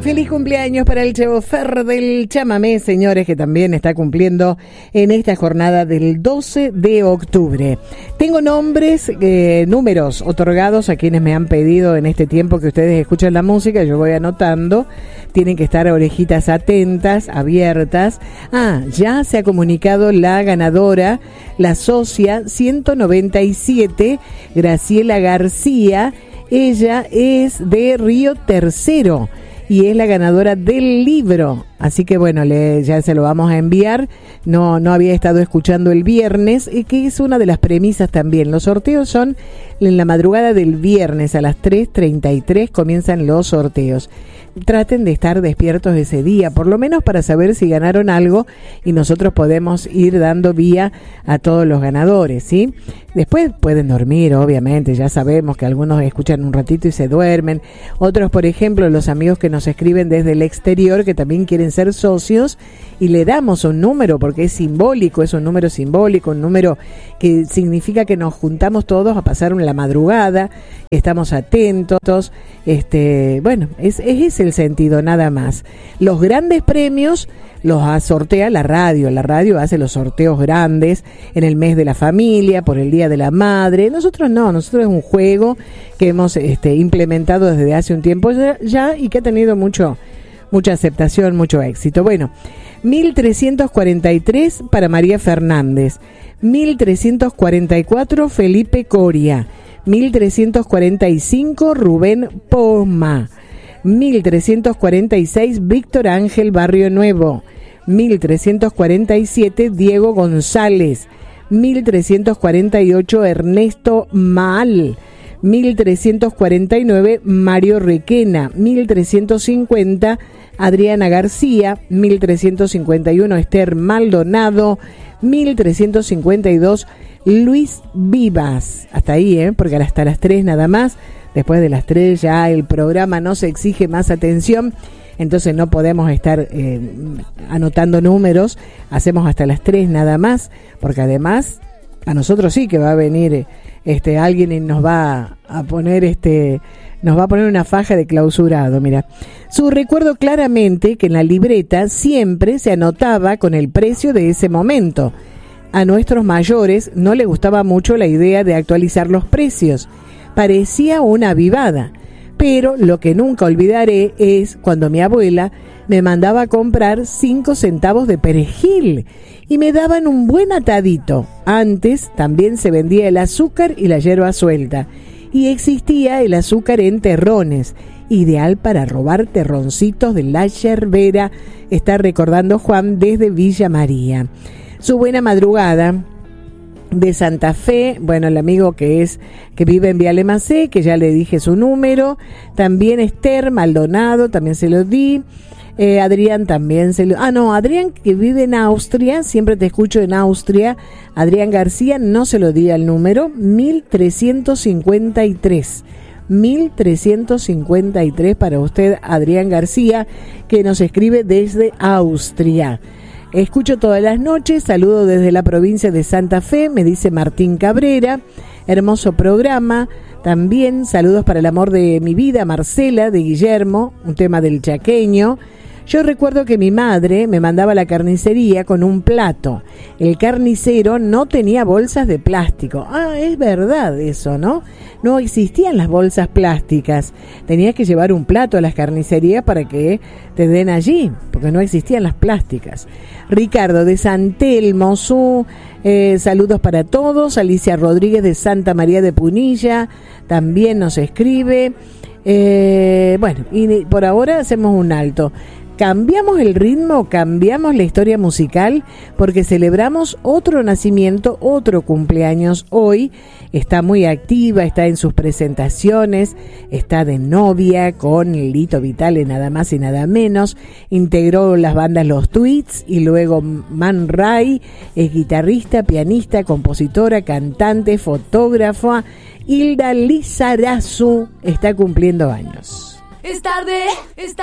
Feliz cumpleaños para el chofer del chamamé, señores, que también está cumpliendo en esta jornada del 12 de octubre. Tengo números otorgados a quienes me han pedido en este tiempo que ustedes escuchan la música. Yo voy anotando. Tienen que estar orejitas atentas, abiertas. Ya se ha comunicado la ganadora, la socia 197, Graciela García. Ella es de Río Tercero y es la ganadora del libro. Así que bueno, ya se lo vamos a enviar. No había estado escuchando el viernes, que es una de las premisas también. Los sorteos son en la madrugada del viernes a las 3:33 comienzan los sorteos. Traten de estar despiertos ese día, por lo menos para saber si ganaron algo y nosotros podemos ir dando vía a todos los ganadores, ¿sí? Después pueden dormir, obviamente, ya sabemos que algunos escuchan un ratito y se duermen. Otros, por ejemplo, los amigos que nos escriben desde el exterior, que también quieren ser socios, y le damos un número porque es simbólico, es un número simbólico, un número que significa que nos juntamos todos a pasar la madrugada, estamos atentos, bueno, ese es el sentido, nada más. Los grandes premios los sortea la radio hace los sorteos grandes en el mes de la familia, por el Día de la Madre. Nosotros es un juego que hemos implementado desde hace un tiempo ya y que ha tenido mucha aceptación, mucho éxito. Bueno, 1343 para María Fernández, 1344 Felipe Coria, 1345 Rubén Poma, 1346 Víctor Ángel Barrio Nuevo, 1347 Diego González, 1348 Ernesto Maal, 1349 Mario Requena, 1350 Adriana García, 1351 Esther Maldonado, 1352 Luis Vivas. Hasta ahí, porque hasta las 3 nada más. Después de las 3 ya el programa no se exige más atención, entonces no podemos estar anotando números. Hacemos hasta las 3 nada más, porque además a nosotros sí que va a venir alguien y nos va a poner una faja de clausurado. Mira, recuerdo claramente que en la libreta siempre se anotaba con el precio de ese momento. A nuestros mayores no les gustaba mucho la idea de actualizar los precios. Parecía una avivada, pero lo que nunca olvidaré es cuando mi abuela me mandaba a comprar 5 centavos de perejil y me daban un buen atadito. Antes también se vendía el azúcar y la yerba suelta, y existía el azúcar en terrones, ideal para robar terroncitos de la yerbera, está recordando Juan desde Villa María. Su buena madrugada de Santa Fe, bueno, el amigo que vive en Viale Macé, que ya le dije su número, también Esther Maldonado, también se lo di, Adrián también Adrián que vive en Austria, siempre te escucho en Austria, Adrián García, no se lo di al número, 1353 para usted, Adrián García, que nos escribe desde Austria. Escucho todas las noches, saludo desde la provincia de Santa Fe, me dice Martín Cabrera, hermoso programa. También saludos para el amor de mi vida, Marcela, de Guillermo, un tema del chaqueño. Yo recuerdo que mi madre me mandaba a la carnicería con un plato. El carnicero no tenía bolsas de plástico. Es verdad eso, ¿no? No existían las bolsas plásticas. Tenías que llevar un plato a las carnicerías para que te den allí, porque no existían las plásticas. Ricardo de San Telmo, saludos para todos. Alicia Rodríguez de Santa María de Punilla también nos escribe. Bueno, y por ahora hacemos un alto. Cambiamos el ritmo, cambiamos la historia musical porque celebramos otro nacimiento, otro cumpleaños hoy. Está muy activa, está en sus presentaciones, está de novia con Lito Vitale, nada más y nada menos. Integró las bandas Los Tweets y luego Man Ray, es guitarrista, pianista, compositora, cantante, fotógrafa. Hilda Lizarazu está cumpliendo años. Es tarde,